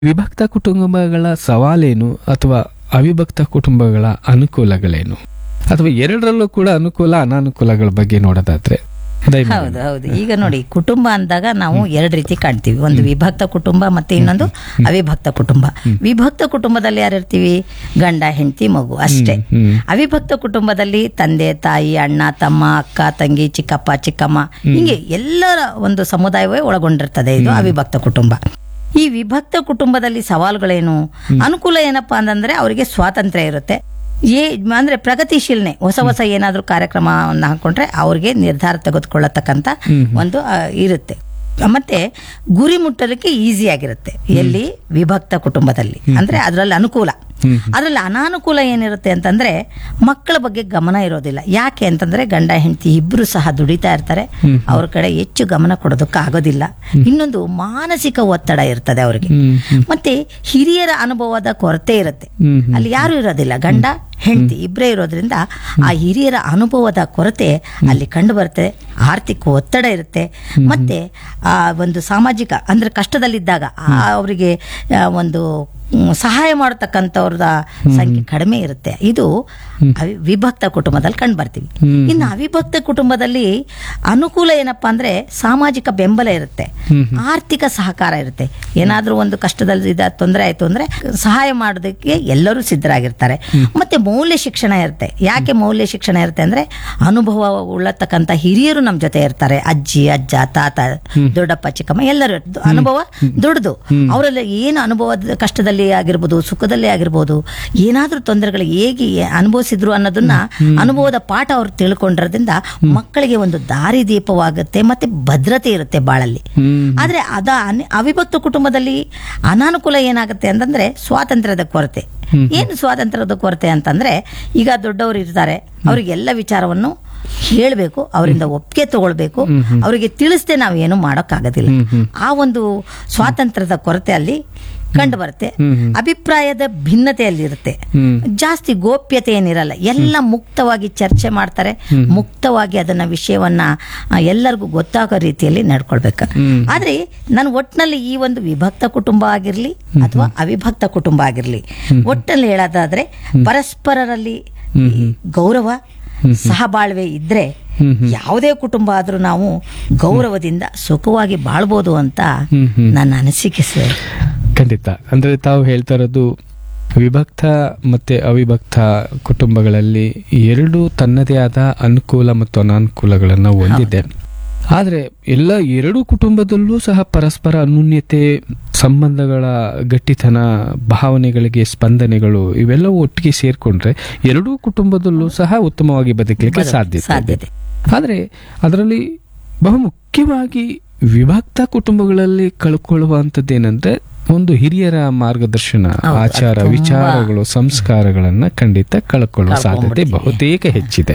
ವಿಭಕ್ತ ಕುಟುಂಬಗಳ ಸವಾಲೇನು ಅಥವಾ ಅವಿಭಕ್ತ ಕುಟುಂಬಗಳ ಅನುಕೂಲಗಳೇನು ಅಥವಾ ಎರಡರಲ್ಲೂ ಕೂಡ ಅನುಕೂಲ ಅನಾನುಕೂಲಗಳ ಬಗ್ಗೆ ನೋಡೋದಾದ್ರೆ ದಯಮಾಡಿ. ಹೌದು ಹೌದು. ಈಗ ನೋಡಿ, ಕುಟುಂಬ ಅಂದಾಗ ನಾವು ಎರಡು ರೀತಿ ಕಾಣ್ತೀವಿ. ಒಂದು ವಿಭಕ್ತ ಕುಟುಂಬ ಮತ್ತೆ ಇನ್ನೊಂದು ಅವಿಭಕ್ತ ಕುಟುಂಬ. ವಿಭಕ್ತ ಕುಟುಂಬದಲ್ಲಿ ಯಾರಿರ್ತೀವಿ? ಗಂಡ, ಹೆಂಡತಿ, ಮಗು ಅಷ್ಟೇ. ಅವಿಭಕ್ತ ಕುಟುಂಬದಲ್ಲಿ ತಂದೆ, ತಾಯಿ, ಅಣ್ಣ, ತಮ್ಮ, ಅಕ್ಕ, ತಂಗಿ, ಚಿಕ್ಕಪ್ಪ, ಚಿಕ್ಕಮ್ಮ, ಹೀಗೆ ಎಲ್ಲರ ಒಂದು ಸಮುದಾಯವೇ ಒಳಗೊಂಡಿರ್ತದೆ. ಇದು ಅವಿಭಕ್ತ ಕುಟುಂಬ. ಈ ವಿಭಕ್ತ ಕುಟುಂಬದಲ್ಲಿ ಸವಾಲುಗಳೇನು? ಅನುಕೂಲ ಏನಪ್ಪಾ ಅಂತಂದ್ರೆ ಅವರಿಗೆ ಸ್ವಾತಂತ್ರ್ಯ ಇರುತ್ತೆ. ಅಂದ್ರೆ ಪ್ರಗತಿಶೀಲನೆ, ಹೊಸ ಹೊಸ ಏನಾದ್ರೂ ಕಾರ್ಯಕ್ರಮವನ್ನು ಹಾಕೊಂಡ್ರೆ ಅವ್ರಿಗೆ ನಿರ್ಧಾರ ತೆಗೆದುಕೊಳ್ಳತಕ್ಕಂತ ಒಂದು ಇರುತ್ತೆ. ಮತ್ತೆ ಗುರಿ ಮುಟ್ಟಲಿಕ್ಕೆ ಈಸಿ ಆಗಿರುತ್ತೆ. ಎಲ್ಲಿ? ವಿಭಕ್ತ ಕುಟುಂಬದಲ್ಲಿ. ಅಂದ್ರೆ ಅದರಲ್ಲಿ ಅನುಕೂಲ. ಅದರಲ್ಲಿ ಅನಾನುಕೂಲ ಏನಿರುತ್ತೆ ಅಂತಂದ್ರೆ ಮಕ್ಕಳ ಬಗ್ಗೆ ಗಮನ ಇರೋದಿಲ್ಲ. ಯಾಕೆ ಅಂತಂದ್ರೆ ಗಂಡ ಹೆಂಡತಿ ಇಬ್ರು ಸಹ ದುಡಿತಾ ಇರ್ತಾರೆ, ಅವ್ರ ಕಡೆ ಹೆಚ್ಚು ಗಮನ ಕೊಡೋದಕ್ಕೆ ಆಗೋದಿಲ್ಲ. ಇನ್ನೊಂದು ಮಾನಸಿಕ ಒತ್ತಡ ಇರ್ತದೆ ಅವರಿಗೆ. ಮತ್ತೆ ಹಿರಿಯರ ಅನುಭವದ ಕೊರತೆ ಇರುತ್ತೆ. ಅಲ್ಲಿ ಯಾರು ಇರೋದಿಲ್ಲ, ಗಂಡ ಹೆಂಡತಿ ಇಬ್ಬರೇ ಇರೋದ್ರಿಂದ ಆ ಹಿರಿಯರ ಅನುಭವದ ಕೊರತೆ ಅಲ್ಲಿ ಕಂಡು ಬರುತ್ತೆ. ಆರ್ಥಿಕ ಒತ್ತಡ ಇರುತ್ತೆ. ಮತ್ತೆ ಆ ಒಂದು ಸಾಮಾಜಿಕ ಅಂದ್ರೆ ಕಷ್ಟದಲ್ಲಿದ್ದಾಗ ಅವರಿಗೆ ಒಂದು ಸಹಾಯ ಮಾಡತಕ್ಕಂಥವ್ರದ ಸಂಖ್ಯೆ ಕಡಿಮೆ ಇರುತ್ತೆ. ಇದು ವಿಭಕ್ತ ಕುಟುಂಬದಲ್ಲಿ ಕಂಡು ಬರ್ತೀವಿ. ಇನ್ನು ಅವಿಭಕ್ತ ಕುಟುಂಬದಲ್ಲಿ ಅನುಕೂಲ ಏನಪ್ಪಾ ಅಂದ್ರೆ ಸಾಮಾಜಿಕ ಬೆಂಬಲ ಇರುತ್ತೆ, ಆರ್ಥಿಕ ಸಹಕಾರ ಇರುತ್ತೆ. ಏನಾದ್ರೂ ಒಂದು ಕಷ್ಟದಲ್ಲಿ ತೊಂದರೆ ಆಯ್ತು ಅಂದ್ರೆ ಸಹಾಯ ಮಾಡೋದಕ್ಕೆ ಎಲ್ಲರೂ ಸಿದ್ಧರಾಗಿರ್ತಾರೆ. ಮತ್ತೆ ಮೌಲ್ಯ ಶಿಕ್ಷಣ ಇರುತ್ತೆ. ಯಾಕೆ ಮೌಲ್ಯ ಶಿಕ್ಷಣ ಇರುತ್ತೆ ಅಂದ್ರೆ ಅನುಭವ ಉಳ್ಳತಕ್ಕಂಥ ಹಿರಿಯರು ನಮ್ಮ ಜೊತೆ ಇರ್ತಾರೆ. ಅಜ್ಜಿ, ಅಜ್ಜ, ತಾತ, ದೊಡ್ಡಪ್ಪ, ಚಿಕ್ಕಮ್ಮ ಎಲ್ಲರೂ ಅನುಭವ ದೊಡ್ಡದು. ಅವರೆಲ್ಲ ಏನು ಅನುಭವದ ಕಷ್ಟದಲ್ಲಿ ಆಗಿರ್ಬೋದು, ಸುಖದಲ್ಲಿ ಆಗಿರ್ಬೋದು, ಏನಾದ್ರೂ ತೊಂದರೆಗಳು ಹೇಗೆ ಅನುಭವಿಸಿದ್ರು ಅನ್ನೋದನ್ನ ಅನುಭವದ ಪಾಠ ಅವ್ರು ತಿಳ್ಕೊಂಡಿರೋದ್ರಿಂದ ಮಕ್ಕಳಿಗೆ ಒಂದು ದಾರಿದೀಪವಾಗುತ್ತೆ. ಮತ್ತೆ ಭದ್ರತೆ ಇರುತ್ತೆ ಬಾಳಲ್ಲಿ. ಆದ್ರೆ ಅವಿಭಕ್ತ ಕುಟುಂಬದಲ್ಲಿ ಅನಾನುಕೂಲ ಏನಾಗುತ್ತೆ ಅಂತಂದ್ರೆ ಸ್ವಾತಂತ್ರ್ಯದ ಕೊರತೆ. ಏನು ಸ್ವಾತಂತ್ರ್ಯದ ಕೊರತೆ ಅಂತಂದ್ರೆ ಈಗ ದೊಡ್ಡವರು ಇರ್ತಾರೆ, ಅವ್ರಿಗೆಲ್ಲ ವಿಚಾರವನ್ನು ಹೇಳ್ಬೇಕು, ಅವರಿಂದ ಒಪ್ಪಿಗೆ ತಗೊಳ್ಬೇಕು, ಅವರಿಗೆ ತಿಳಿಸದೆ ನಾವು ಏನು ಮಾಡೋಕ್ಕಾಗೋದಿಲ್ಲ. ಆ ಒಂದು ಸ್ವಾತಂತ್ರ್ಯದ ಕೊರತೆ ಅಲ್ಲಿ ಕಂಡು ಬರುತ್ತೆ. ಅಭಿಪ್ರಾಯದ ಭಿನ್ನತೆಯಲ್ಲಿ ಇರುತ್ತೆ. ಜಾಸ್ತಿ ಗೋಪ್ಯತೆ ಏನಿರಲ್ಲ, ಎಲ್ಲ ಮುಕ್ತವಾಗಿ ಚರ್ಚೆ ಮಾಡ್ತಾರೆ, ಮುಕ್ತವಾಗಿ ಅದನ್ನ ವಿಷಯವನ್ನ ಎಲ್ಲರಿಗೂ ಗೊತ್ತಾಗೋ ರೀತಿಯಲ್ಲಿ ನಡ್ಕೊಳ್ಬೇಕು. ಆದ್ರೆ ನಾನು ಒಟ್ಟಿನಲ್ಲಿ ಈ ಒಂದು ವಿಭಕ್ತ ಕುಟುಂಬ ಆಗಿರ್ಲಿ ಅಥವಾ ಅವಿಭಕ್ತ ಕುಟುಂಬ ಆಗಿರ್ಲಿ, ಒಟ್ಟಿನಲ್ಲಿ ಹೇಳೋದಾದ್ರೆ ಪರಸ್ಪರರಲ್ಲಿ ಗೌರವ, ಸಹಬಾಳ್ವೆ ಇದ್ರೆ ಯಾವುದೇ ಕುಟುಂಬ ಆದ್ರೂ ನಾವು ಗೌರವದಿಂದ ಸುಖವಾಗಿ ಬಾಳ್ಬೋದು ಅಂತ ನನ್ನ ಅನಿಸಿಕೆ ಸರ್. ಖಂಡಿತ. ಅಂದ್ರೆ ತಾವು ಹೇಳ್ತಾ ಇರೋದು ವಿಭಕ್ತ ಮತ್ತೆ ಅವಿಭಕ್ತ ಕುಟುಂಬಗಳಲ್ಲಿ ಎರಡು ತನ್ನದೇ ಆದ ಅನುಕೂಲ ಮತ್ತು ಅನಾನುಕೂಲಗಳನ್ನು ಹೊಂದಿದೆ. ಆದರೆ ಎರಡೂ ಕುಟುಂಬದಲ್ಲೂ ಸಹ ಪರಸ್ಪರ ಅನ್ಯೋನ್ಯತೆ, ಸಂಬಂಧಗಳ ಗಟ್ಟಿತನ, ಭಾವನೆಗಳಿಗೆ ಸ್ಪಂದನೆಗಳು ಇವೆಲ್ಲವೂ ಒಟ್ಟಿಗೆ ಸೇರ್ಕೊಂಡ್ರೆ ಎರಡೂ ಕುಟುಂಬದಲ್ಲೂ ಸಹ ಉತ್ತಮವಾಗಿ ಬದುಕಲಿಕ್ಕೆ ಸಾಧ್ಯತೆ. ಆದರೆ ಅದರಲ್ಲಿ ಬಹುಮುಖ್ಯವಾಗಿ ವಿಭಕ್ತ ಕುಟುಂಬಗಳಲ್ಲಿ ಕಳ್ಕೊಳ್ಳುವಂಥದ್ದೇನೆಂದ್ರೆ ಒಂದು ಹಿರಿಯರ ಮಾರ್ಗದರ್ಶನ, ಆಚಾರ ವಿಚಾರಗಳು, ಸಂಸ್ಕಾರಗಳನ್ನ ಖಂಡಿತ ಕಳ್ಕೊಳ್ಳುವ ಸಾಧ್ಯತೆ ಬಹುತೇಕ ಹೆಚ್ಚಿದೆ.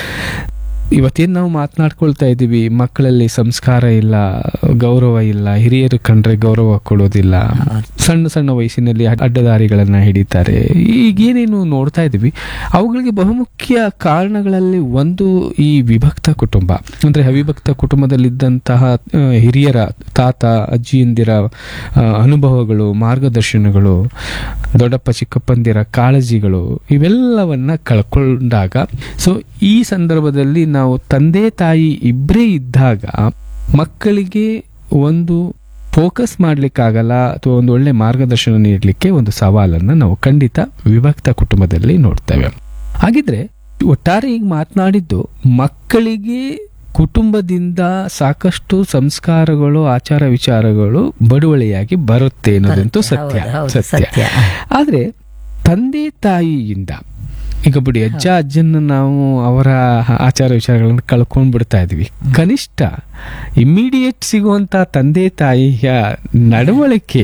ಇವತ್ತೇನು ನಾವು ಮಾತನಾಡ್ಕೊಳ್ತಾ ಇದ್ದೀವಿ, ಮಕ್ಕಳಲ್ಲಿ ಸಂಸ್ಕಾರ ಇಲ್ಲ, ಗೌರವ ಇಲ್ಲ, ಹಿರಿಯರು ಕಂಡ್ರೆ ಗೌರವ ಕೊಡೋದಿಲ್ಲ, ಸಣ್ಣ ಸಣ್ಣ ವಯಸ್ಸಿನಲ್ಲಿ ಅಡ್ಡದಾರಿಗಳನ್ನ ಹಿಡಿತಾರೆ, ಈಗೇನೇನು ನೋಡ್ತಾ ಇದ್ದೀವಿ ಅವುಗಳಿಗೆ ಬಹುಮುಖ್ಯ ಕಾರಣಗಳಲ್ಲಿ ಒಂದು ಈ ವಿಭಕ್ತ ಕುಟುಂಬ. ಅಂದ್ರೆ ಅವಿಭಕ್ತ ಕುಟುಂಬದಲ್ಲಿದ್ದಂತಹ ಹಿರಿಯರ, ತಾತ ಅಜ್ಜಿಯಂದಿರ ಅನುಭವಗಳು, ಮಾರ್ಗದರ್ಶನಗಳು, ದೊಡ್ಡಪ್ಪ ಚಿಕ್ಕಪ್ಪಂದಿರ ಕಾಳಜಿಗಳು ಇವೆಲ್ಲವನ್ನ ಕಳ್ಕೊಂಡಾಗ, ಸೊ ಈ ಸಂದರ್ಭದಲ್ಲಿ ನಾವು ತಂದೆ ತಾಯಿ ಇಬ್ಬರೇ ಇದ್ದಾಗ ಮಕ್ಕಳಿಗೆ ಒಂದು ಫೋಕಸ್ ಮಾಡ್ಲಿಕ್ಕಾಗಲ್ಲ ಅಥವಾ ಒಂದು ಒಳ್ಳೆ ಮಾರ್ಗದರ್ಶನ ನೀಡಲಿಕ್ಕೆ ಒಂದು ಸವಾಲನ್ನ ನಾವು ಖಂಡಿತ ವಿಭಕ್ತ ಕುಟುಂಬದಲ್ಲಿ ನೋಡ್ತೇವೆ. ಹಾಗಿದ್ರೆ ಒಟ್ಟಾರೆ ಈಗ ಮಾತನಾಡಿದ್ದು ಮಕ್ಕಳಿಗೆ ಕುಟುಂಬದಿಂದ ಸಾಕಷ್ಟು ಸಂಸ್ಕಾರಗಳು, ಆಚಾರ ವಿಚಾರಗಳು ಬಳುವಳಿಯಾಗಿ ಬರುತ್ತೆ ಅನ್ನೋದಂತೂ ಸತ್ಯ. ಆದ್ರೆ ತಂದೆ ತಾಯಿಯಿಂದ ಈಗ ಬಿಡಿ, ಅಜ್ಜನ ನಾವು ಅವರ ಆಚಾರ ವಿಚಾರಗಳನ್ನು ಕಳ್ಕೊಂಡ್ ಬಿಡ್ತಾ ಇದೀವಿ. ಕನಿಷ್ಠ ಇಮಿಡಿಯೇಟ್ ಸಿಗುವಂತ ತಂದೆ ತಾಯಿಯ ನಡವಳಿಕೆ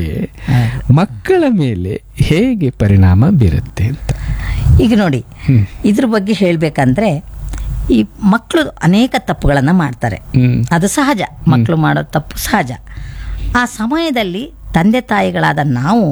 ಮಕ್ಕಳ ಮೇಲೆ ಹೇಗೆ ಪರಿಣಾಮ ಬೀರುತ್ತೆ ಅಂತ ಈಗ ನೋಡಿ, ಇದ್ರ ಬಗ್ಗೆ ಹೇಳ್ಬೇಕಂದ್ರೆ ಈ ಮಕ್ಕಳು ಅನೇಕ ತಪ್ಪುಗಳನ್ನ ಮಾಡ್ತಾರೆ. ಅದು ಸಹಜ, ಮಕ್ಕಳು ಮಾಡೋ ತಪ್ಪು ಸಹಜ. ಆ ಸಮಯದಲ್ಲಿ ತಂದೆ ತಾಯಿಗಳಾದ ನಾವು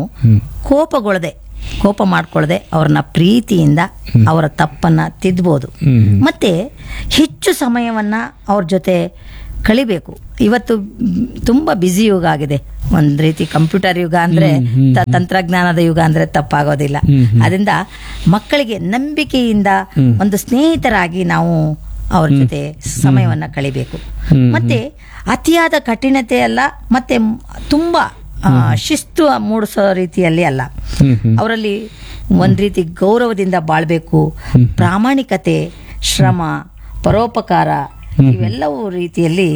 ಕೋಪ ಮಾಡ್ಕೊಳ್ಳದೆ ಅವ್ರನ್ನ ಪ್ರೀತಿಯಿಂದ ಅವರ ತಪ್ಪನ್ನ ತಿದ್ದಬಹುದು. ಮತ್ತೆ ಹೆಚ್ಚು ಸಮಯವನ್ನ ಅವ್ರ ಜೊತೆ ಕಳಿಬೇಕು. ಇವತ್ತು ತುಂಬಾ ಬ್ಯುಸಿ ಯುಗ ಆಗಿದೆ. ಒಂದ್ ರೀತಿ ಕಂಪ್ಯೂಟರ್ ಯುಗ ಅಂದ್ರೆ ತಂತ್ರಜ್ಞಾನದ ಯುಗ ಅಂದ್ರೆ ತಪ್ಪಾಗೋದಿಲ್ಲ. ಅದರಿಂದ ಮಕ್ಕಳಿಗೆ ನಂಬಿಕೆಯಿಂದ ಒಂದು ಸ್ನೇಹಿತರಾಗಿ ನಾವು ಅವ್ರ ಜೊತೆ ಸಮಯವನ್ನ ಕಳಿಬೇಕು. ಮತ್ತೆ ಅತಿಯಾದ ಕಠಿಣತೆ ಅಲ್ಲ, ಮತ್ತೆ ತುಂಬಾ ಶಿಸ್ತು ಮೂಡಿಸೋ ರೀತಿಯಲ್ಲಿ ಅಲ್ಲ. ಅವರಲ್ಲಿ ಒಂದ್ ರೀತಿ ಗೌರವದಿಂದ ಬಾಳ್ಬೇಕು. ಪ್ರಾಮಾಣಿಕತೆ, ಶ್ರಮ, ಪರೋಪಕಾರ ಇವೆಲ್ಲವೂ ರೀತಿಯಲ್ಲಿ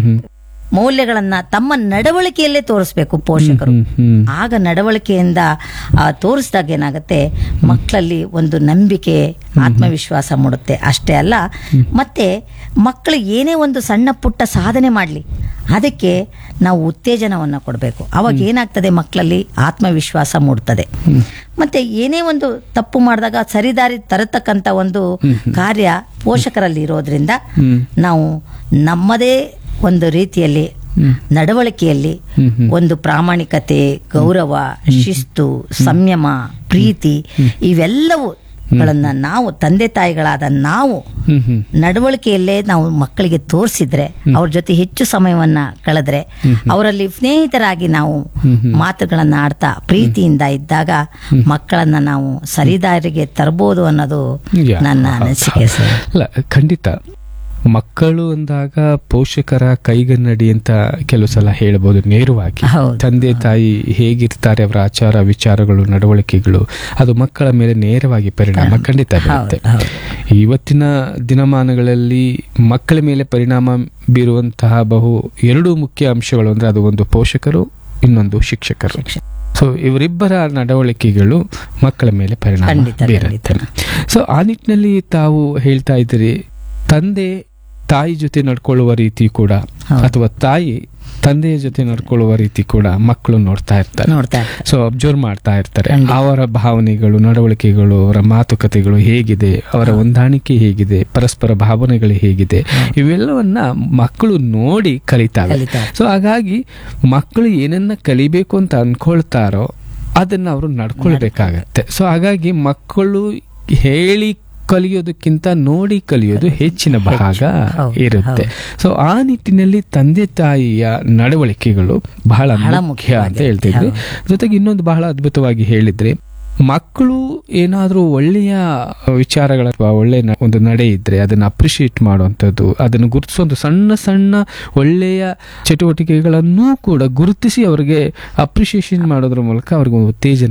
ಮೌಲ್ಯಗಳನ್ನ ತಮ್ಮ ನಡವಳಿಕೆಯಲ್ಲೇ ತೋರಿಸ್ಬೇಕು ಪೋಷಕರು. ಆಗ ನಡವಳಿಕೆಯಿಂದ ತೋರಿಸಿದಾಗ ಏನಾಗುತ್ತೆ, ಮಕ್ಕಳಲ್ಲಿ ಒಂದು ನಂಬಿಕೆ, ಆತ್ಮವಿಶ್ವಾಸ ಮೂಡುತ್ತೆ. ಅಷ್ಟೇ ಅಲ್ಲ, ಮತ್ತೆ ಮಕ್ಕಳು ಏನೇ ಒಂದು ಸಣ್ಣ ಪುಟ್ಟ ಸಾಧನೆ ಮಾಡಲಿ, ಅದಕ್ಕೆ ನಾವು ಉತ್ತೇಜನವನ್ನು ಕೊಡಬೇಕು. ಅವಾಗ ಏನಾಗ್ತದೆ, ಮಕ್ಕಳಲ್ಲಿ ಆತ್ಮವಿಶ್ವಾಸ ಮೂಡ್ತದೆ. ಮತ್ತೆ ಏನೇ ಒಂದು ತಪ್ಪು ಮಾಡಿದಾಗ ಸರಿದಾರಿ ತರತಕ್ಕಂತ ಒಂದು ಕಾರ್ಯ ಪೋಷಕರಲ್ಲಿ ಇರೋದ್ರಿಂದ ನಾವು ನಮ್ಮದೇ ಒಂದು ರೀತಿಯಲ್ಲಿ ನಡವಳಿಕೆಯಲ್ಲಿ ಒಂದು ಪ್ರಾಮಾಣಿಕತೆ, ಗೌರವ, ಶಿಸ್ತು, ಸಂಯಮ, ಪ್ರೀತಿ ಇವೆಲ್ಲವೂ ಗಳನ್ನ ನಾವು ತಂದೆ ತಾಯಿಗಳಾದ ನಾವು ನಡವಳಿಕೆಯಲ್ಲೇ ನಾವು ಮಕ್ಕಳಿಗೆ ತೋರಿಸಿದ್ರೆ, ಅವ್ರ ಜೊತೆ ಹೆಚ್ಚು ಸಮಯವನ್ನ ಕಳೆದ್ರೆ, ಅವರಲ್ಲಿ ಸ್ನೇಹಿತರಾಗಿ ನಾವು ಮಾತುಗಳನ್ನ ಆಡ್ತಾ ಪ್ರೀತಿಯಿಂದ ಇದ್ದಾಗ ಮಕ್ಕಳನ್ನ ನಾವು ಸರಿದಾರಿಗೆ ತರಬಹುದು ಅನ್ನೋದು ನನ್ನ ಅನಿಸಿಕೆ ಸರ್. ಅಲ್ಲ, ಖಂಡಿತ ಮಕ್ಕಳು ಅಂದಾಗ ಪೋಷಕರ ಕೈಗನ್ನಡಿ ಅಂತ ಕೆಲವು ಸಲ ಹೇಳ್ಬೋದು ನೇರವಾಗಿ. ತಂದೆ ತಾಯಿ ಹೇಗಿರ್ತಾರೆ, ಅವರ ಆಚಾರ ವಿಚಾರಗಳು, ನಡವಳಿಕೆಗಳು, ಅದು ಮಕ್ಕಳ ಮೇಲೆ ನೇರವಾಗಿ ಪರಿಣಾಮ ಖಂಡಿತ ಬೀರುತ್ತೆ. ಇವತ್ತಿನ ದಿನಮಾನಗಳಲ್ಲಿ ಮಕ್ಕಳ ಮೇಲೆ ಪರಿಣಾಮ ಬೀರುವಂತಹ ಎರಡು ಮುಖ್ಯ ಅಂಶಗಳು ಅಂದ್ರೆ ಅದು ಒಂದು ಪೋಷಕರು, ಇನ್ನೊಂದು ಶಿಕ್ಷಕರು. ಸೊ ಇವರಿಬ್ಬರ ನಡವಳಿಕೆಗಳು ಮಕ್ಕಳ ಮೇಲೆ ಪರಿಣಾಮ ಬೀರುತ್ತೆ. ಸೊ ಆ ನಿಟ್ಟಿನಲ್ಲಿ ತಾವು ಹೇಳ್ತಾ ಇದ್ದೀರಿ, ತಂದೆ ತಾಯಿ ಜೊತೆ ನಡ್ಕೊಳ್ಳುವ ರೀತಿ ಕೂಡ, ಅಥವಾ ತಾಯಿ ತಂದೆಯ ಜೊತೆ ನಡ್ಕೊಳ್ಳುವ ರೀತಿ ಕೂಡ ಮಕ್ಕಳು ನೋಡ್ತಾ ಇರ್ತಾರೆ. ಸೊ ಅಬ್ಸರ್ವ್ ಮಾಡ್ತಾ ಇರ್ತಾರೆ. ಅವರ ಭಾವನೆಗಳು, ನಡವಳಿಕೆಗಳು, ಅವರ ಮಾತುಕತೆಗಳು ಹೇಗಿದೆ, ಅವರ ಹೊಂದಾಣಿಕೆ ಹೇಗಿದೆ, ಪರಸ್ಪರ ಭಾವನೆಗಳು ಹೇಗಿದೆ, ಇವೆಲ್ಲವನ್ನ ಮಕ್ಕಳು ನೋಡಿ ಕಲಿತಾರೆ. ಸೊ ಹಾಗಾಗಿ ಮಕ್ಕಳು ಏನನ್ನ ಕಲಿಬೇಕು ಅಂತ ಅನ್ಕೊಳ್ತಾರೋ ಅದನ್ನ ಅವರು ನಡ್ಕೊಳ್ಬೇಕಾಗತ್ತೆ. ಸೊ ಹಾಗಾಗಿ ಮಕ್ಕಳು ಹೇಳಿ ಕಲಿಯೋದಕ್ಕಿಂತ ನೋಡಿ ಕಲಿಯೋದು ಹೆಚ್ಚಿನ ಭಾಗ ಇರುತ್ತೆ. ಸೊ ಆ ನಿಟ್ಟಿನಲ್ಲಿ ತಂದೆ ತಾಯಿಯ ನಡವಳಿಕೆಗಳು ಬಹಳ ಮುಖ್ಯ ಅಂತ ಹೇಳ್ತಿದ್ವಿ. ಜೊತೆಗೆ ಇನ್ನೊಂದು ಬಹಳ ಅದ್ಭುತವಾಗಿ ಹೇಳಿದ್ರೆ, ಮಕ್ಕಳು ಏನಾದ್ರೂ ಒಳ್ಳೆಯ ವಿಚಾರಗಳ ಅಥವಾ ಒಳ್ಳೆಯ ಒಂದು ನಡೆ ಇದ್ರೆ ಅದನ್ನ ಅಪ್ರಿಶಿಯೇಟ್ ಮಾಡುವಂಥದ್ದು, ಅದನ್ನು ಗುರುತಿಸುವಂತ ಸಣ್ಣ ಸಣ್ಣ ಒಳ್ಳೆಯ ಚಟುವಟಿಕೆಗಳನ್ನೂ ಕೂಡ ಗುರುತಿಸಿ ಅವರಿಗೆ ಅಪ್ರಿಶಿಯೇಷನ್ ಮಾಡೋದ್ರ ಮೂಲಕ ಅವ್ರಿಗೆ ಉತ್ತೇಜನ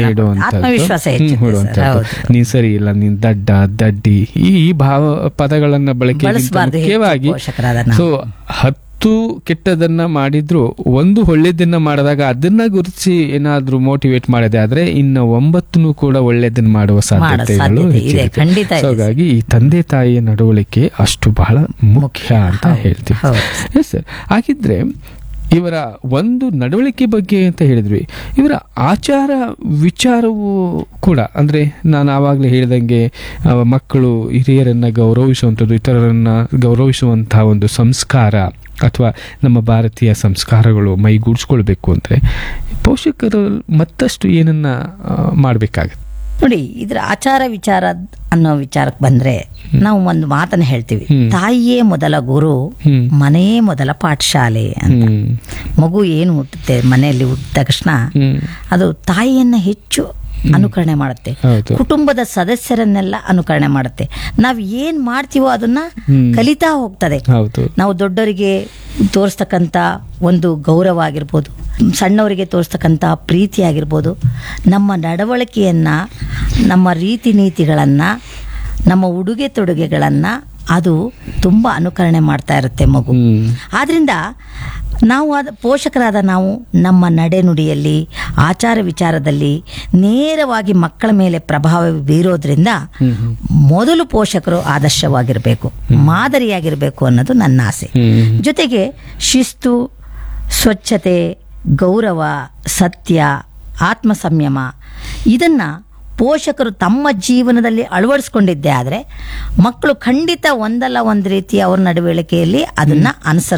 ನೀಡುವಂಥದ್ದು. ನೀನ್ ಸರಿ ಇಲ್ಲ, ನೀನ್ ದಡ್ಡ, ದಡ್ಡಿ, ಈ ಭಾವ ಪದಗಳನ್ನ ಬಳಕೆ ಮುಖ್ಯವಾಗಿ. ಸೊ 10 ಕೆಟ್ಟದನ್ನ ಮಾಡಿದ್ರು ಒಂದು ಒಳ್ಳೇದನ್ನ ಮಾಡಿದಾಗ ಅದನ್ನ ಗುರುತಿಸಿ ಏನಾದ್ರೂ ಮೋಟಿವೇಟ್ ಮಾಡಿದೆ ಆದ್ರೆ ಇನ್ನು 9 ಕೂಡ ಒಳ್ಳೇದನ್ನ ಮಾಡುವ ಸಾಧ್ಯತೆಗಳು ಹೆಚ್ಚಿರುತ್ತೆ. ಹಾಗಾಗಿ ಈ ತಂದೆ ತಾಯಿಯ ನಡವಳಿಕೆ ಅಷ್ಟು ಬಹಳ ಮುಖ್ಯ ಅಂತ ಹೇಳ್ತೀವಿ. Yes sir. ಹಾಗಿದ್ರೆ ಇವರ ಒಂದು ನಡವಳಿಕೆ ಬಗ್ಗೆ ಅಂತ ಹೇಳಿದ್ವಿ, ಇವರ ಆಚಾರ ವಿಚಾರವು ಕೂಡ ಅಂದ್ರೆ ನಾನು ಆವಾಗಲೇ ಹೇಳಿದಂಗೆ ಮಕ್ಕಳು ಹಿರಿಯರನ್ನ ಗೌರವಿಸುವಂಥದ್ದು, ಇತರರನ್ನ ಗೌರವಿಸುವಂತಹ ಒಂದು ಸಂಸ್ಕಾರ ಅಥವಾ ನಮ್ಮ ಭಾರತೀಯ ಸಂಸ್ಕಾರಗಳು ಮೈಗೂಡಿಸ್ಕೊಳ್ಬೇಕು ಅಂದ್ರೆ ಪೋಷಕರು ಮತ್ತಷ್ಟು ಏನನ್ನ ಮಾಡಬೇಕಾಗತ್ತೆ ನೋಡಿ. ಇದ್ರ ಆಚಾರ ವಿಚಾರ ಅನ್ನೋ ವಿಚಾರಕ್ಕೆ ಬಂದ್ರೆ ನಾವು ಒಂದು ಮಾತನ್ನ ಹೇಳ್ತೀವಿ, ತಾಯಿಯೇ ಮೊದಲ ಗುರು, ಮನೆಯೇ ಮೊದಲ ಪಾಠಶಾಲೆ ಅಂತ. ಮಗು ಏನು ಹುಟ್ಟುತ್ತೆ ಮನೆಯಲ್ಲಿ ಹುಟ್ಟಿದ ತಕ್ಷಣ ಅದು ತಾಯಿಯನ್ನ ಹೆಚ್ಚು ಅನುಕರಣೆ ಮಾಡುತ್ತೆ, ಕುಟುಂಬದ ಸದಸ್ಯರನ್ನೆಲ್ಲ ಅನುಕರಣೆ ಮಾಡುತ್ತೆ. ನಾವ್ ಏನ್ ಮಾಡ್ತೀವೋ ಅದನ್ನ ಕಲಿತಾ ಹೋಗ್ತದೆ. ನಾವು ದೊಡ್ಡವರಿಗೆ ತೋರಿಸ್ತಕ್ಕಂತ ಒಂದು ಗೌರವ ಆಗಿರ್ಬೋದು, ಸಣ್ಣವರಿಗೆ ತೋರಿಸ್ತಕ್ಕಂತ ಪ್ರೀತಿ ಆಗಿರ್ಬೋದು, ನಮ್ಮ ನಡವಳಿಕೆಯನ್ನ, ನಮ್ಮ ರೀತಿ ನೀತಿಗಳನ್ನ, ನಮ್ಮ ಉಡುಗೆ ತೊಡುಗೆಗಳನ್ನ ಅದು ತುಂಬಾ ಅನುಕರಣೆ ಮಾಡ್ತಾ ಇರುತ್ತೆ ಮಗು. ಆದ್ರಿಂದ ನಾವು ಪೋಷಕರಾದ ನಾವು ನಮ್ಮ ನಡೆನುಡಿಯಲ್ಲಿ, ಆಚಾರ ವಿಚಾರದಲ್ಲಿ ನೇರವಾಗಿ ಮಕ್ಕಳ ಮೇಲೆ ಪ್ರಭಾವ ಬೀರೋದ್ರಿಂದ ಮೊದಲು ಪೋಷಕರು ಆದರ್ಶವಾಗಿರಬೇಕು, ಮಾದರಿಯಾಗಿರಬೇಕು ಅನ್ನೋದು ನನ್ನ ಆಸೆ. ಜೊತೆಗೆ ಶಿಸ್ತು, ಸ್ವಚ್ಛತೆ, ಗೌರವ, ಸತ್ಯ, ಆತ್ಮ ಸಂಯಮ ಇದನ್ನ ಪೋಷಕರು ತಮ್ಮ ಜೀವನದಲ್ಲಿ ಅಳವಡಿಸ್ಕೊಂಡಿದ್ದೆ ಆದರೆ ಮಕ್ಕಳು ಖಂಡಿತ ಒಂದಲ್ಲ ಒಂದು ರೀತಿ ಅವ್ರ ನಡವಳಿಕೆಯಲ್ಲಿ ಅದನ್ನ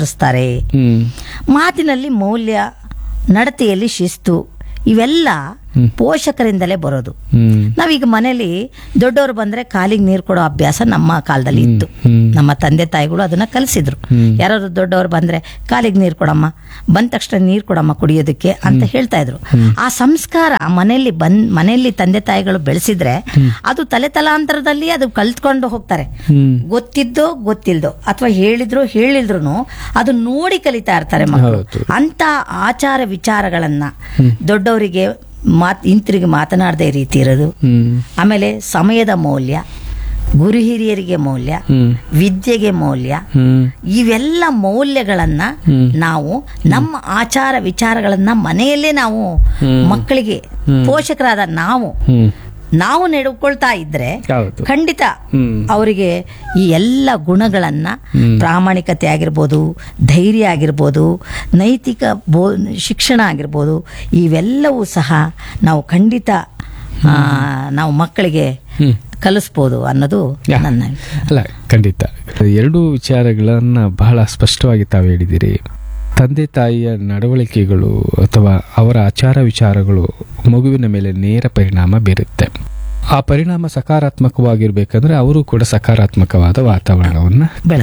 ಅನುಸರಿಸ್ತಾರೆ. ಮಾತಿನಲ್ಲಿ ಮೌಲ್ಯ, ನಡತೆಯಲ್ಲಿ ಶಿಸ್ತು, ಇವೆಲ್ಲ ಪೋಷಕರಿಂದಲೇ ಬರೋದು. ನಾವೀಗ ಮನೇಲಿ ದೊಡ್ಡವರು ಬಂದ್ರೆ ಕಾಲಿಗೆ ನೀರು ಕೊಡೋ ಅಭ್ಯಾಸ ನಮ್ಮ ಕಾಲದಲ್ಲಿ ಇತ್ತು. ನಮ್ಮ ತಂದೆ ತಾಯಿಗಳು ಅದನ್ನ ಕಲಿಸಿದ್ರು. ಯಾರಾದ್ರು ದೊಡ್ಡವರು ಬಂದ್ರೆ ಕಾಲಿಗೆ ನೀರು ಕೊಡಮ್ಮ, ಬಂದ ತಕ್ಷಣ ನೀರು ಕೊಡಮ್ಮ ಕುಡಿಯೋದಕ್ಕೆ ಅಂತ ಹೇಳ್ತಾ ಇದ್ರು. ಆ ಸಂಸ್ಕಾರ ಮನೆಯಲ್ಲಿ ತಂದೆ ತಾಯಿಗಳು ಬೆಳೆಸಿದ್ರೆ ಅದು ತಲೆ ತಲಾಂತರದಲ್ಲಿ ಅದು ಕಲ್ತ್ಕೊಂಡು ಹೋಗ್ತಾರೆ. ಗೊತ್ತಿದ್ದೋ ಗೊತ್ತಿಲ್ದೋ ಅಥವಾ ಹೇಳಿದ್ರು ಅದು ನೋಡಿ ಕಲಿತಾ ಇರ್ತಾರೆ ಮಕ್ಕಳು. ಅಂತ ಆಚಾರ ವಿಚಾರಗಳನ್ನ ದೊಡ್ಡವರಿಗೆ ಹಿಂತಿರುಗಿ ಮಾತನಾಡದೆ ರೀತಿ ಇರೋದು. ಆಮೇಲೆ ಸಮಯದ ಮೌಲ್ಯ, ಗುರು ಹಿರಿಯರಿಗೆ ಮೌಲ್ಯ, ವಿದ್ಯೆಗೆ ಮೌಲ್ಯ, ಇವೆಲ್ಲ ಮೌಲ್ಯಗಳನ್ನ ನಾವು ನಮ್ಮ ಆಚಾರ ವಿಚಾರಗಳನ್ನ ಮನೆಯಲ್ಲೇ ನಾವು ಮಕ್ಕಳಿಗೆ ಪೋಷಕರಾದ ನಾವು ನಡ್ಕೊಳ್ತಾ ಇದ್ರೆ ಖಂಡಿತ ಅವರಿಗೆ ಈ ಎಲ್ಲ ಗುಣಗಳನ್ನ, ಪ್ರಾಮಾಣಿಕತೆ ಆಗಿರ್ಬೋದು, ಧೈರ್ಯ ಆಗಿರ್ಬೋದು, ನೈತಿಕ ಶಿಕ್ಷಣ ಆಗಿರ್ಬೋದು, ಇವೆಲ್ಲವೂ ಸಹ ನಾವು ಖಂಡಿತ ನಾವು ಮಕ್ಕಳಿಗೆ ಕಲಿಸ್ಬೋದು ಅನ್ನೋದು ನನ್ನ ಅಲ್ಲ. ಖಂಡಿತ ಎರಡು ವಿಚಾರಗಳನ್ನ ಬಹಳ ಸ್ಪಷ್ಟವಾಗಿ ತಾವು ಹೇಳಿದಿರಿ. ತಂದೆ ತಾಯಿಯ ನಡವಳಿಕೆಗಳು ಅಥವಾ ಅವರ ಆಚಾರ ವಿಚಾರಗಳು ಮಗುವಿನ ಮೇಲೆ ನೇರ ಪರಿಣಾಮ ಬೀರುತ್ತೆ. ಆ ಪರಿಣಾಮ ಸಕಾರಾತ್ಮಕವಾಗಿರ್ಬೇಕಂದ್ರೆ ಅವರು ಕೂಡ ಸಕಾರಾತ್ಮಕವಾದ ವಾತಾವರಣವನ್ನ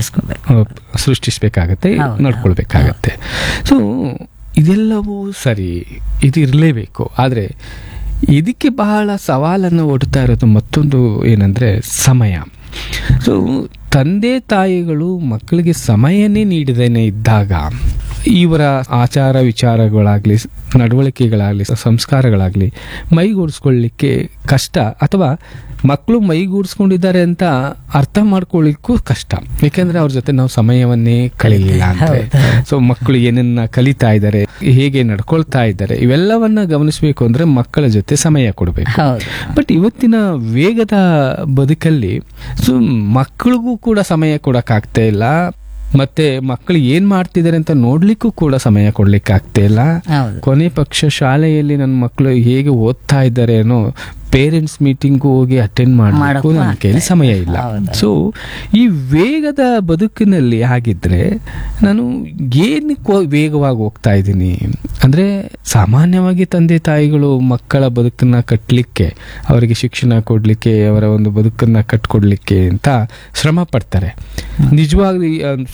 ಸೃಷ್ಟಿಸಬೇಕಾಗತ್ತೆ, ನಡ್ಕೊಳ್ಬೇಕಾಗತ್ತೆ. ಸೊ ಇದೆಲ್ಲವೂ ಸರಿ, ಇದು ಇರಲೇಬೇಕು. ಆದರೆ ಇದಕ್ಕೆ ಬಹಳ ಸವಾಲನ್ನು ಒಡ್ತಾ ಇರೋದು ಮತ್ತೊಂದು ಏನಂದ್ರೆ ಸಮಯ. ಸೊ ತಂದೆ ತಾಯಿಗಳು ಮಕ್ಕಳಿಗೆ ಸಮಯನೇ ನೀಡದೇನೆ ಇದ್ದಾಗ ಇವರ ಆಚಾರ ವಿಚಾರಗಳಾಗ್ಲಿ, ನಡವಳಿಕೆಗಳಾಗ್ಲಿ, ಸಂಸ್ಕಾರಗಳಾಗ್ಲಿ ಮೈಗೂಡಿಸ್ಕೊಳ್ಳಿಕ್ಕೆ ಕಷ್ಟ, ಅಥವಾ ಮಕ್ಕಳು ಮೈಗೂಡಿಸ್ಕೊಂಡಿದ್ದಾರೆ ಅಂತ ಅರ್ಥ ಮಾಡ್ಕೊಳ್ಳಿಕ್ಕೂ ಕಷ್ಟ. ಯಾಕೆಂದ್ರೆ ಅವ್ರ ಜೊತೆ ನಾವು ಸಮಯವನ್ನೇ ಕಳೀಲಿಲ್ಲ ಅಂದ್ರೆ. ಸೊ ಮಕ್ಕಳು ಏನನ್ನ ಕಲಿತಾ ಇದ್ದಾರೆ, ಹೇಗೆ ನಡ್ಕೊಳ್ತಾ ಇದ್ದಾರೆ, ಇವೆಲ್ಲವನ್ನ ಗಮನಿಸಬೇಕು ಅಂದ್ರೆ ಮಕ್ಕಳ ಜೊತೆ ಸಮಯ ಕೊಡಬೇಕು. ಬಟ್ ಇವತ್ತಿನ ವೇಗದ ಬದುಕಲ್ಲಿ ಸೊ ಮಕ್ಕಳಿಗೂ ಕೂಡ ಸಮಯ ಕೊಡಕ್ಕಾಗ್ತಾ ಇಲ್ಲ, ಮತ್ತೆ ಮಕ್ಕಳು ಏನ್ ಮಾಡ್ತಿದ್ದಾರೆ ಅಂತ ನೋಡ್ಲಿಕ್ಕೂ ಕೂಡ ಸಮಯ ಕೊಡ್ಲಿಕ್ಕೆ ಆಗ್ತಾ ಇಲ್ಲ. ಕೊನೆ ಪಕ್ಷ ಶಾಲೆಯಲ್ಲಿ ನನ್ನ ಮಕ್ಕಳು ಹೇಗೆ ಓದ್ತಾ ಇದ್ದಾರೆ ಅನ್ನೋ ಪೇರೆಂಟ್ಸ್ ಮೀಟಿಂಗ್ ಹೋಗಿ ಅಟೆಂಡ್ ಮಾಡಬೇಕು ನನ್ನ ಕೈಲಿ ಸಮಯ ಇಲ್ಲ. ಸೊ ಈ ವೇಗದ ಬದುಕಿನಲ್ಲಿ ಆಗಿದ್ರೆ ನಾನು ಏನಕ್ಕೆ ವೇಗವಾಗಿ ಹೋಗ್ತಾ ಇದ್ದೀನಿ ಅಂದ್ರೆ, ಸಾಮಾನ್ಯವಾಗಿ ತಂದೆ ತಾಯಿಗಳು ಮಕ್ಕಳ ಬದುಕನ್ನ ಕಟ್ಟಲಿಕ್ಕೆ, ಅವರಿಗೆ ಶಿಕ್ಷಣ ಕೊಡ್ಲಿಕ್ಕೆ, ಅವರ ಒಂದು ಬದುಕನ್ನ ಕಟ್ಕೊಡ್ಲಿಕ್ಕೆ ಅಂತ ಶ್ರಮ ಪಡ್ತಾರೆ. ನಿಜವಾಗಿ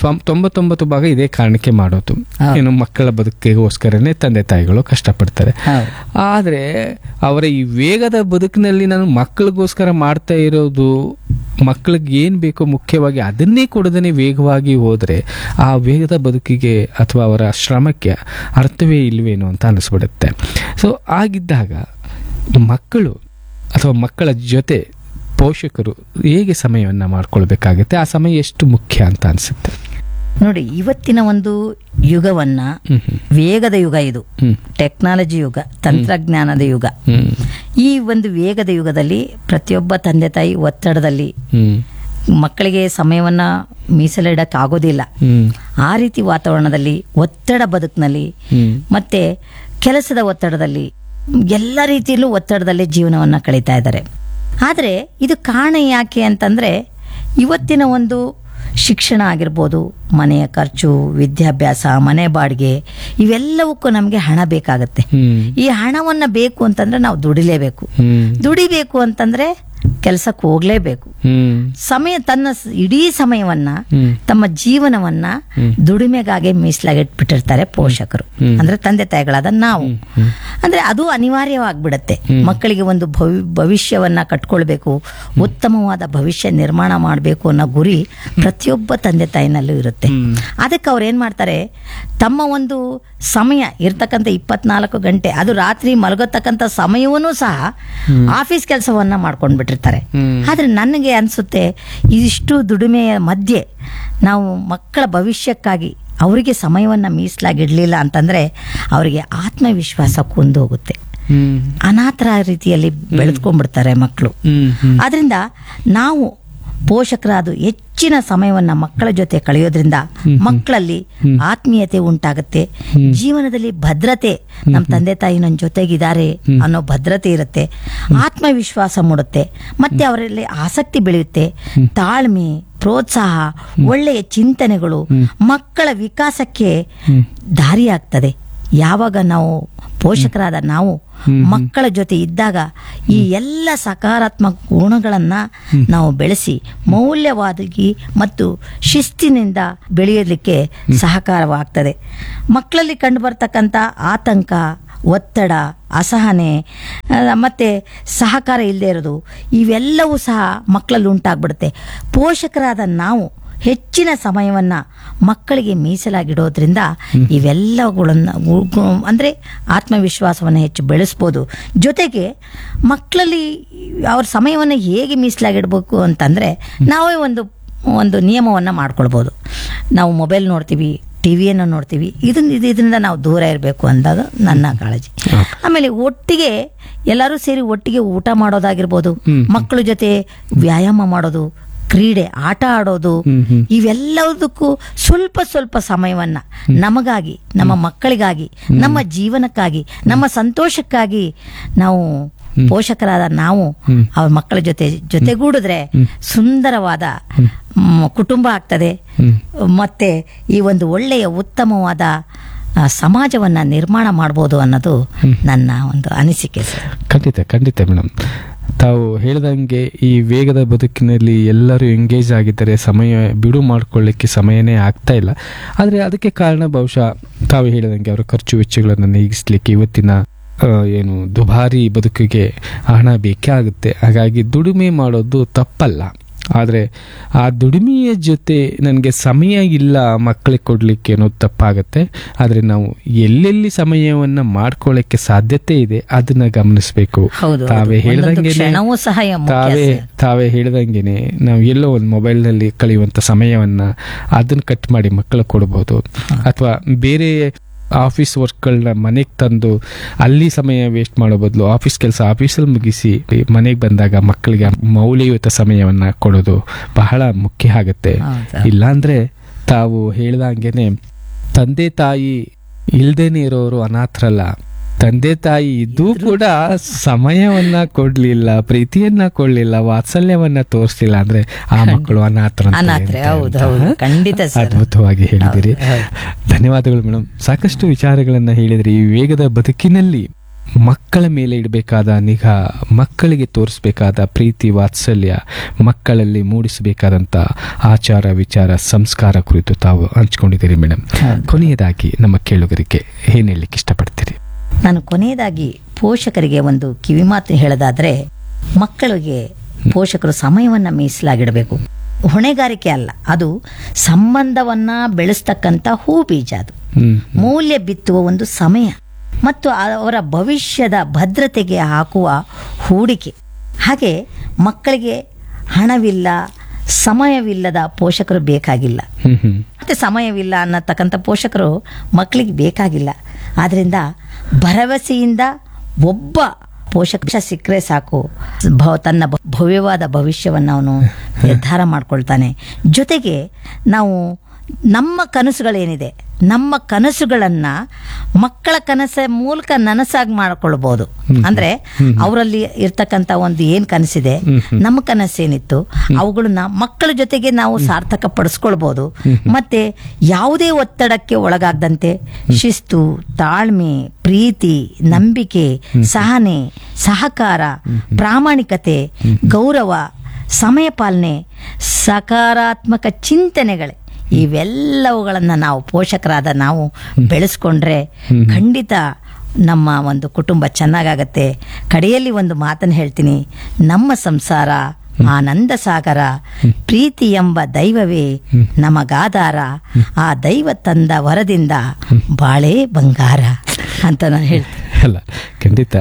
99 ಭಾಗ ಇದೇ ಕಾರಣಕ್ಕೆ ಮಾಡೋದು, ಏನು ಮಕ್ಕಳ ಬದುಕಿಗೋಸ್ಕರನೇ ತಂದೆ ತಾಯಿಗಳು ಕಷ್ಟಪಡ್ತಾರೆ. ಆದ್ರೆ ಅವರ ಈ ವೇಗದ ಬದುಕಿನಲ್ಲಿ ನಾನು ಮಕ್ಕಳಿಗೋಸ್ಕರ ಮಾಡ್ತಾ ಇರೋದು, ಮಕ್ಕಳಿಗೆ ಏನ್ ಬೇಕೋ ಮುಖ್ಯವಾಗಿ ಅದನ್ನೇ ಕೊಡದೇನೆ ವೇಗವಾಗಿ ಹೋದ್ರೆ ಆ ವೇಗದ ಬದುಕಿಗೆ ಅಥವಾ ಅವರ ಶ್ರಮಕ್ಕೆ ಅರ್ಥವೇ ಇಲ್ವೇನೋ ಅಂತ ಅನಿಸ್ಬಿಡುತ್ತೆ. ಸೊ ಆಗಿದ್ದಾಗ ಮಕ್ಕಳು ಅಥವಾ ಮಕ್ಕಳ ಜೊತೆ ಪೋಷಕರು ಹೇಗೆ ಸಮಯವನ್ನ ಮಾಡ್ಕೊಳ್ಬೇಕಾಗತ್ತೆ, ಆ ಸಮಯ ಎಷ್ಟು ಮುಖ್ಯ ಅಂತ ಅನ್ಸುತ್ತೆ ನೋಡಿ. ಇವತ್ತಿನ ಒಂದು ಯುಗವನ್ನ ವೇಗದ ಯುಗ, ಇದು ಟೆಕ್ನಾಲಜಿ ಯುಗ, ತಂತ್ರಜ್ಞಾನದ ಯುಗ. ಈ ಒಂದು ವೇಗದ ಯುಗದಲ್ಲಿ ಪ್ರತಿಯೊಬ್ಬ ತಂದೆ ತಾಯಿ ಒತ್ತಡದಲ್ಲಿ ಮಕ್ಕಳಿಗೆ ಸಮಯವನ್ನ ಮೀಸಲಿಡಕ್ ಆಗೋದಿಲ್ಲ. ಆ ರೀತಿ ವಾತಾವರಣದಲ್ಲಿ, ಒತ್ತಡ ಬದುಕಿನಲ್ಲಿ, ಮತ್ತೆ ಕೆಲಸದ ಒತ್ತಡದಲ್ಲಿ, ಎಲ್ಲ ರೀತಿಯಲ್ಲೂ ಒತ್ತಡದಲ್ಲಿ ಜೀವನವನ್ನ ಕಳೀತಾ ಇದ್ದಾರೆ. ಆದರೆ ಇದು ಕಾರಣ ಯಾಕೆ ಅಂತಂದ್ರೆ, ಇವತ್ತಿನ ಒಂದು ಶಿಕ್ಷಣ ಆಗಿರ್ಬೋದು, ಮನೆಯ ಖರ್ಚು, ವಿದ್ಯಾಭ್ಯಾಸ, ಮನೆ ಬಾಡಿಗೆ, ಇವೆಲ್ಲವಕ್ಕೂ ನಮಗೆ ಹಣ ಬೇಕಾಗತ್ತೆ. ಈ ಹಣವನ್ನ ಬೇಕು ಅಂತಂದ್ರೆ ನಾವು ದುಡಿಬೇಕು ಅಂತಂದ್ರೆ ಕೆಲಸಕ್ಕೆ ಹೋಗ್ಲೇಬೇಕು. ತನ್ನ ಇಡೀ ಸಮಯವನ್ನ, ತಮ್ಮ ಜೀವನವನ್ನ ದುಡಿಮೆಗಾಗಿ ಮೀಸಲಾಗಿಟ್ಬಿಟ್ಟಿರ್ತಾರೆ ಪೋಷಕರು, ಅಂದ್ರೆ ತಂದೆ ತಾಯಿಗಳಾದ ನಾವು. ಅಂದ್ರೆ ಅದು ಅನಿವಾರ್ಯವಾಗ್ಬಿಡತ್ತೆ. ಮಕ್ಕಳಿಗೆ ಒಂದು ಭವಿಷ್ಯವನ್ನ ಕಟ್ಕೊಳ್ಬೇಕು, ಉತ್ತಮವಾದ ಭವಿಷ್ಯ ನಿರ್ಮಾಣ ಮಾಡಬೇಕು ಅನ್ನೋ ಗುರಿ ಪ್ರತಿಯೊಬ್ಬ ತಂದೆ ತಾಯಿನಲ್ಲೂ ಇರುತ್ತೆ. ಅದಕ್ಕೆ ಅವ್ರು ಏನ್ ಮಾಡ್ತಾರೆ, ತಮ್ಮ ಒಂದು ಸಮಯ ಇರ್ತಕ್ಕಂಥ 24 ಗಂಟೆ, ಅದು ರಾತ್ರಿ ಮಲಗತಕ್ಕಂಥ ಸಮಯವನ್ನೂ ಸಹ ಆಫೀಸ್ ಕೆಲಸವನ್ನ ಮಾಡ್ಕೊಂಡ್ಬಿಟ್ಟಿರ್ತಾರೆ. ಆದ್ರೆ ನನಗೆ ಅನ್ಸುತ್ತೆ, ಇದಿಷ್ಟು ದುಡಿಮೆಯ ಮಧ್ಯೆ ನಾವು ಮಕ್ಕಳ ಭವಿಷ್ಯಕ್ಕಾಗಿ ಅವರಿಗೆ ಸಮಯವನ್ನ ಮೀಸಲಾಗಿಡ್ಲಿಲ್ಲ ಅಂತಂದ್ರೆ ಅವರಿಗೆ ಆತ್ಮವಿಶ್ವಾಸ ಕುಂದು ಹೋಗುತ್ತೆ. ಅನಾಥರ ರೀತಿಯಲ್ಲಿ ಬೆಳೆದ್ಕೊಂಡ್ಬಿಡ್ತಾರೆ ಮಕ್ಕಳು. ಆದ್ರಿಂದ ನಾವು ಪೋಷಕರಾದ ಹೆಚ್ಚಿನ ಸಮಯವನ್ನ ಮಕ್ಕಳ ಜೊತೆ ಕಳೆಯೋದ್ರಿಂದ ಮಕ್ಕಳಲ್ಲಿ ಆತ್ಮೀಯತೆ ಉಂಟಾಗುತ್ತೆ, ಜೀವನದಲ್ಲಿ ಭದ್ರತೆ, ನಮ್ಮ ತಂದೆ ತಾಯಿ ನನ್ನ ಜೊತೆಗಿದ್ದಾರೆ ಅನ್ನೋ ಭದ್ರತೆ ಇರುತ್ತೆ, ಆತ್ಮವಿಶ್ವಾಸ ಮೂಡುತ್ತೆ, ಮತ್ತೆ ಅವರಲ್ಲಿ ಆಸಕ್ತಿ ಬೆಳೆಯುತ್ತೆ, ತಾಳ್ಮೆ, ಪ್ರೋತ್ಸಾಹ, ಒಳ್ಳೆಯ ಚಿಂತನೆಗಳು ಮಕ್ಕಳ ವಿಕಾಸಕ್ಕೆ ದಾರಿಯಾಗ್ತದೆ. ಯಾವಾಗ ನಾವು ಪೋಷಕರಾದ ನಾವು ಮಕ್ಕಳ ಜೊತೆ ಇದ್ದಾಗ ಈ ಎಲ್ಲ ಸಕಾರಾತ್ಮಕ ಗುಣಗಳನ್ನ ನಾವು ಬೆಳೆಸಿ ಮೌಲ್ಯವಾದಿ ಮತ್ತು ಶಿಸ್ತಿನಿಂದ ಬೆಳೆಯಲಿಕ್ಕೆ ಸಹಕಾರವಾಗ್ತದೆ. ಮಕ್ಕಳಲ್ಲಿ ಕಂಡುಬರ್ತಕ್ಕಂಥ ಆತಂಕ, ಒತ್ತಡ, ಅಸಹನೆ ಮತ್ತೆ ಸಹಕಾರ ಇಲ್ಲದೆ ಇರೋದು ಇವೆಲ್ಲವೂ ಸಹ ಮಕ್ಕಳಲ್ಲಿ ಉಂಟಾಗ್ಬಿಡುತ್ತೆ. ಪೋಷಕರಾದ ನಾವು ಹೆಚ್ಚಿನ ಸಮಯವನ್ನ ಮಕ್ಕಳಿಗೆ ಮೀಸಲಾಗಿಡೋದ್ರಿಂದ ಇವೆಲ್ಲಗಳನ್ನ ಅಂದ್ರೆ ಆತ್ಮವಿಶ್ವಾಸವನ್ನು ಹೆಚ್ಚು ಬೆಳೆಸ್ಬೋದು. ಜೊತೆಗೆ ಮಕ್ಕಳಲ್ಲಿ ಅವ್ರ ಸಮಯವನ್ನು ಹೇಗೆ ಮೀಸಲಾಗಿಡ್ಬೇಕು ಅಂತಂದ್ರೆ ನಾವೇ ಒಂದು ನಿಯಮವನ್ನು ಮಾಡ್ಕೊಳ್ಬೋದು. ನಾವು ಮೊಬೈಲ್ ನೋಡ್ತೀವಿ, ಟಿವಿಯನ್ನು ನೋಡ್ತೀವಿ, ಇದರಿಂದ ನಾವು ದೂರ ಇರಬೇಕು ಅಂದಾಗ ನನ್ನ ಕಾಳಜಿ. ಆಮೇಲೆ ಒಟ್ಟಿಗೆ ಎಲ್ಲರೂ ಸೇರಿ ಒಟ್ಟಿಗೆ ಊಟ ಮಾಡೋದಾಗಿರ್ಬೋದು, ಮಕ್ಕಳ ಜೊತೆ ವ್ಯಾಯಾಮ ಮಾಡೋದು, ಕ್ರೀಡೆ, ಆಟ ಆಡೋದು, ಇವೆಲ್ಲದಕ್ಕೂ ಸ್ವಲ್ಪ ಸ್ವಲ್ಪ ಸಮಯವನ್ನ ನಮಗಾಗಿ, ನಮ್ಮ ಮಕ್ಕಳಿಗಾಗಿ, ನಮ್ಮ ಜೀವನಕ್ಕಾಗಿ, ನಮ್ಮ ಸಂತೋಷಕ್ಕಾಗಿ ನಾವು ಪೋಷಕರಾದ ನಾವು ಅವ್ರ ಮಕ್ಕಳ ಜೊತೆಗೂಡಿದ್ರೆ ಸುಂದರವಾದ ಕುಟುಂಬ ಆಗ್ತದೆ. ಮತ್ತೆ ಈ ಒಂದು ಒಳ್ಳೆಯ ಉತ್ತಮವಾದ ಸಮಾಜವನ್ನ ನಿರ್ಮಾಣ ಮಾಡಬಹುದು ಅನ್ನೋದು ನನ್ನ ಒಂದು ಅನಿಸಿಕೆ ಸರ್. ಖಂಡಿತ ಮೇಡಮ್, ತಾವು ಹೇಳ್ದಂಗೆ ಈ ವೇಗದ ಬದುಕಿನಲ್ಲಿ ಎಲ್ಲರೂ ಎಂಗೇಜ್ ಆಗಿದ್ದಾರೆ, ಸಮಯ ಬಿಡು ಮಾಡ್ಕೊಳ್ಳಿಕ್ಕೆ ಸಮಯನೇ ಆಗ್ತಾ ಇಲ್ಲ. ಆದರೆ ಅದಕ್ಕೆ ಕಾರಣ ಬಹುಶಃ ತಾವು ಹೇಳಿದಂಗೆ ಅವರ ಖರ್ಚು ವೆಚ್ಚಗಳನ್ನು ನೀಗಿಸ್ಲಿಕ್ಕೆ ಇವತ್ತಿನ ಏನು ದುಬಾರಿ ಬದುಕಿಗೆ ಹಣ ಬೇಕೇ ಆಗುತ್ತೆ. ಹಾಗಾಗಿ ದುಡಿಮೆ ಮಾಡೋದು ತಪ್ಪಲ್ಲ, ಆದರೆ ಆ ದುಡಿಮೆಯ ಜೊತೆ ನನಗೆ ಸಮಯ ಇಲ್ಲ ಮಕ್ಕಳಿಗೆ ಕೊಡಲಿಕ್ಕೆ ಅನ್ನೋದು ತಪ್ಪಾಗುತ್ತೆ. ಆದರೆ ನಾವು ಎಲ್ಲೆಲ್ಲಿ ಸಮಯವನ್ನು ಮಾಡ್ಕೊಳ್ಳೋಕ್ಕೆ ಸಾಧ್ಯತೆ ಇದೆ ಅದನ್ನ ಗಮನಿಸಬೇಕು. ತಾವೇ ಹೇಳ್ದಂಗೆನೆ ನಾವು ಎಲ್ಲೋ ಒಂದು ಮೊಬೈಲ್ನಲ್ಲಿ ಕಳೆಯುವಂಥ ಸಮಯವನ್ನ ಅದನ್ನ ಕಟ್ ಮಾಡಿ ಮಕ್ಕಳಿಗೆ ಕೊಡ್ಬೋದು. ಅಥವಾ ಬೇರೆ ಆಫೀಸ್ ವರ್ಕ್ಗಳನ್ನ ಮನೆಗೆ ತಂದು ಅಲ್ಲಿ ಸಮಯ ವೇಸ್ಟ್ ಮಾಡೋ ಬದಲು ಆಫೀಸ್ ಕೆಲಸ ಆಫೀಸಲ್ಲಿ ಮುಗಿಸಿ ಮನೆಗೆ ಬಂದಾಗ ಮಕ್ಕಳಿಗೆ ಮೌಲ್ಯಯುತ ಸಮಯವನ್ನ ಕೊಡೋದು ಬಹಳ ಮುಖ್ಯ ಆಗುತ್ತೆ. ಇಲ್ಲಾಂದ್ರೆ ತಾವು ಹೇಳ್ದಂಗೆನೆ ತಂದೆ ತಾಯಿ ಇಲ್ದೇನೆ ಇರೋರು ಅನಾಥರಲ್ಲ, ತಂದೆ ತಾಯಿ ಇದ್ದೂ ಕೂಡ ಸಮಯವನ್ನ ಕೊಡ್ಲಿಲ್ಲ, ಪ್ರೀತಿಯನ್ನ ಕೊಡ್ಲಿಲ್ಲ, ವಾತ್ಸಲ್ಯವನ್ನ ತೋರಿಸ್ಲಿಲ್ಲ ಅಂದ್ರೆ ಆ ಮಕ್ಕಳು ಅದ್ಭುತವಾಗಿ ಹೇಳಿದಿರಿ. ಧನ್ಯವಾದಗಳು ಮೇಡಮ್. ಸಾಕಷ್ಟು ವಿಚಾರಗಳನ್ನ ಹೇಳಿದ್ರಿ. ಈ ವೇಗದ ಬದುಕಿನಲ್ಲಿ ಮಕ್ಕಳ ಮೇಲೆ ಇಡಬೇಕಾದ ನಿಗಾ, ಮಕ್ಕಳಿಗೆ ತೋರಿಸಬೇಕಾದ ಪ್ರೀತಿ ವಾತ್ಸಲ್ಯ, ಮಕ್ಕಳಲ್ಲಿ ಮೂಡಿಸಬೇಕಾದಂತ ಆಚಾರ ವಿಚಾರ ಸಂಸ್ಕಾರ ಕುರಿತು ತಾವು ಹಂಚ್ಕೊಂಡಿದ್ದೀರಿ ಮೇಡಮ್. ಕೊನೆಯದಾಗಿ ನಮ್ಮ ಕೇಳುಗರಿಗೆ ಏನ್ ಹೇಳಲಿಕ್ಕೆ ಇಷ್ಟಪಡ್ತೀರಿ? ನಾನು ಕೊನೆಯದಾಗಿ ಪೋಷಕರಿಗೆ ಒಂದು ಕಿವಿಮಾತು ಹೇಳೋದಾದ್ರೆ, ಮಕ್ಕಳಿಗೆ ಪೋಷಕರು ಸಮಯವನ್ನ ಮೀಸಲಾಗಿಡಬೇಕು. ಹೊಣೆಗಾರಿಕೆ ಅಲ್ಲ, ಅದು ಸಂಬಂಧವನ್ನ ಬೆಳೆಸ್ತಕ್ಕಂಥ ಹೂ ಬೀಜ, ಅದು ಮೌಲ್ಯ ಬಿತ್ತುವ ಒಂದು ಸಮಯ ಮತ್ತು ಅವರ ಭವಿಷ್ಯದ ಭದ್ರತೆಗೆ ಹಾಕುವ ಹೂಡಿಕೆ. ಹಾಗೆ ಮಕ್ಕಳಿಗೆ ಹಣವಿಲ್ಲ, ಸಮಯವಿಲ್ಲದ ಪೋಷಕರು ಬೇಕಾಗಿಲ್ಲ. ಮತ್ತೆ ಸಮಯವಿಲ್ಲ ಅನ್ನತಕ್ಕಂಥ ಪೋಷಕರು ಮಕ್ಕಳಿಗೆ ಬೇಕಾಗಿಲ್ಲ. ಆದ್ರಿಂದ ಭರವಸೆಯಿಂದ ಒಬ್ಬ ಪೋಷಕ ಸಿಕ್ಕರೆ ಸಾಕು, ತನ್ನ ಭವ್ಯವಾದ ಭವಿಷ್ಯವನ್ನು ಅವನು ನಿರ್ಧಾರ ಮಾಡ್ಕೊಳ್ತಾನೆ. ಜೊತೆಗೆ ನಾವು ನಮ್ಮ ಕನಸುಗಳೇನಿದೆ, ನಮ್ಮ ಕನಸುಗಳನ್ನ ಮಕ್ಕಳ ಕನಸ ಮೂಲಕ ನನಸಾಗಿ ಮಾಡ್ಕೊಳ್ಬಹುದು. ಅಂದ್ರೆ ಅವರಲ್ಲಿ ಇರ್ತಕ್ಕಂಥ ಒಂದು ಏನ್ ಕನಸಿದೆ, ನಮ್ಮ ಕನಸೇನಿತ್ತು, ಅವುಗಳನ್ನ ಮಕ್ಕಳ ಜೊತೆಗೆ ನಾವು ಸಾರ್ಥಕ ಪಡಿಸ್ಕೊಳ್ಬಹುದು. ಮತ್ತೆ ಯಾವುದೇ ಒತ್ತಡಕ್ಕೆ ಒಳಗಾಗದಂತೆ ಶಿಸ್ತು, ತಾಳ್ಮೆ, ಪ್ರೀತಿ, ನಂಬಿಕೆ, ಸಹನೆ, ಸಹಕಾರ, ಪ್ರಾಮಾಣಿಕತೆ, ಗೌರವ, ಸಮಯ ಪಾಲನೆ, ಸಕಾರಾತ್ಮಕ ಚಿಂತನೆಗಳೇ ಇವೆಲ್ಲವುಗಳನ್ನ ನಾವು ಪೋಷಕರಾದ ನಾವು ಬೆಳೆಸ್ಕೊಂಡ್ರೆ ಖಂಡಿತ ನಮ್ಮ ಒಂದು ಕುಟುಂಬ ಚೆನ್ನಾಗಾಗತ್ತೆ. ಕಡೆಯಲ್ಲಿ ಒಂದು ಮಾತನ್ನು ಹೇಳ್ತೀನಿ, ನಮ್ಮ ಸಂಸಾರ ಆನಂದ ಸಾಗರ, ಪ್ರೀತಿ ಎಂಬ ದೈವವೇ ನಮಗಾಧಾರ, ಆ ದೈವ ತಂದ ವರದಿಂದ ಬಾಳೆ ಬಂಗಾರ ಅಂತ ನಾನು ಹೇಳ್ತೀನಿ. ಅಲ್ಲ, ಖಂಡಿತ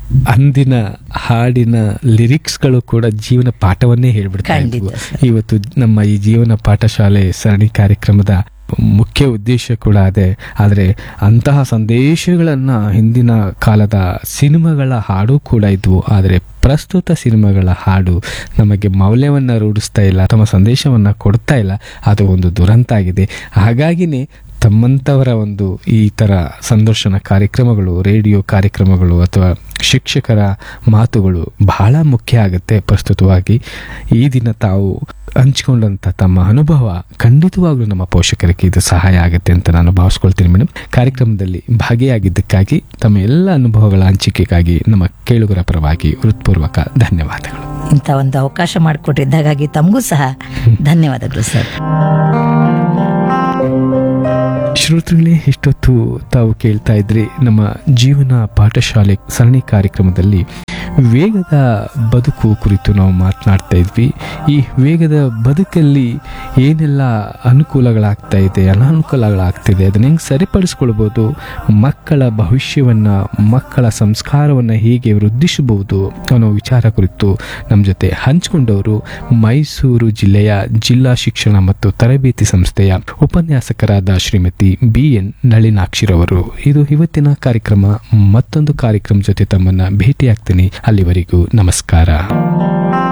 ಅಂದಿನ ಹಾಡಿನ ಲಿರಿಕ್ಸ್ಗಳು ಕೂಡ ಜೀವನ ಪಾಠವನ್ನೇ ಹೇಳ್ಬಿಡ್ತಾರೆ. ಇವತ್ತು ನಮ್ಮ ಈ ಜೀವನ ಪಾಠಶಾಲೆ ಸರಣಿ ಕಾರ್ಯಕ್ರಮದ ಮುಖ್ಯ ಉದ್ದೇಶ ಕೂಡ ಅದೇ. ಆದರೆ ಅಂತಹ ಸಂದೇಶಗಳನ್ನ ಹಿಂದಿನ ಕಾಲದ ಸಿನಿಮಾಗಳ ಹಾಡು ಕೂಡ ಇದ್ವು. ಆದರೆ ಪ್ರಸ್ತುತ ಸಿನಿಮಾಗಳ ಹಾಡು ನಮಗೆ ಮೌಲ್ಯವನ್ನ ರೂಢಿಸ್ತಾ ಇಲ್ಲ, ತಮ್ಮ ಸಂದೇಶವನ್ನ ಕೊಡ್ತಾ ಇಲ್ಲ. ಅದು ಒಂದು ದುರಂತ ಆಗಿದೆ. ಹಾಗಾಗಿನೇ ತಮ್ಮಂಥವರ ಒಂದು ಈ ಥರ ಸಂದರ್ಶನ ಕಾರ್ಯಕ್ರಮಗಳು, ರೇಡಿಯೋ ಕಾರ್ಯಕ್ರಮಗಳು ಅಥವಾ ಶಿಕ್ಷಕರ ಮಾತುಗಳು ಬಹಳ ಮುಖ್ಯ ಆಗುತ್ತೆ. ಪ್ರಸ್ತುತವಾಗಿ ಈ ದಿನ ತಾವು ಹಂಚಿಕೊಂಡಂತ ತಮ್ಮ ಅನುಭವ ಖಂಡಿತವಾಗ್ಲೂ ನಮ್ಮ ಪೋಷಕರಿಗೆ ಇದು ಸಹಾಯ ಆಗುತ್ತೆ ಅಂತ ನಾನು ಭಾವಿಸ್ಕೊಳ್ತೀನಿ ಮೇಡಮ್. ಕಾರ್ಯಕ್ರಮದಲ್ಲಿ ಭಾಗಿಯಾಗಿದ್ದಕ್ಕಾಗಿ ತಮ್ಮ ಎಲ್ಲ ಅನುಭವಗಳ ಹಂಚಿಕೆಗಾಗಿ ನಮ್ಮ ಕೇಳುಗರ ಪರವಾಗಿ ಹೃತ್ಪೂರ್ವಕ ಧನ್ಯವಾದಗಳು. ಇಂಥ ಒಂದು ಅವಕಾಶ ಮಾಡಿಕೊಟ್ಟಿದ್ದಾಗಾಗಿ ತಮಗೂ ಸಹ ಧನ್ಯವಾದಗಳು ಸರ್. ಶ್ರೋತೃಗಳೇ, ಇಷ್ಟೊತ್ತು ತಾವು ಕೇಳ್ತಾ ಇದ್ರಿ ನಮ್ಮ ಜೀವನ ಪಾಠಶಾಲೆ ಸರಣಿ ಕಾರ್ಯಕ್ರಮದಲ್ಲಿ ವೇಗದ ಬದುಕು ಕುರಿತು ನಾವು ಮಾತನಾಡ್ತಾ ಇದ್ವಿ. ಈ ವೇಗದ ಬದುಕಲ್ಲಿ ಏನೆಲ್ಲ ಅನುಕೂಲಗಳಾಗ್ತಾ ಇದೆ, ಅನಾನುಕೂಲಗಳಾಗ್ತಿದೆ, ಅದನ್ನ ಹೆಂಗೆ ಸರಿಪಡಿಸ್ಕೊಳ್ಬೋದು, ಮಕ್ಕಳ ಭವಿಷ್ಯವನ್ನು, ಮಕ್ಕಳ ಸಂಸ್ಕಾರವನ್ನು ಹೇಗೆ ವೃದ್ಧಿಸಬಹುದು ಅನ್ನೋ ವಿಚಾರ ಕುರಿತು ನಮ್ಮ ಜೊತೆ ಹಂಚಿಕೊಂಡವರು ಮೈಸೂರು ಜಿಲ್ಲೆಯ ಜಿಲ್ಲಾ ಶಿಕ್ಷಣ ಮತ್ತು ತರಬೇತಿ ಸಂಸ್ಥೆಯ ಉಪನ್ಯಾಸಕರಾದ ಶ್ರೀಮತಿ BN ನಳಿನಾಕ್ಷಿರವರು. ಇದು ಇವತ್ತಿನ ಕಾರ್ಯಕ್ರಮ. ಮತ್ತೊಂದು ಕಾರ್ಯಕ್ರಮ ಜೊತೆ ತಮ್ಮನ್ನ ಭೇಟಿಯಾಗ್ತೀನಿ. ಅಲ್ಲಿವರೆಗೂ ನಮಸ್ಕಾರ.